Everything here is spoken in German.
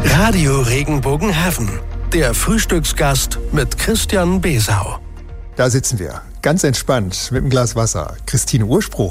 Radio Regenbogenhafen, der Frühstücksgast mit Christian Besau. Da sitzen wir, ganz entspannt, mit einem Glas Wasser. Christine Urspruch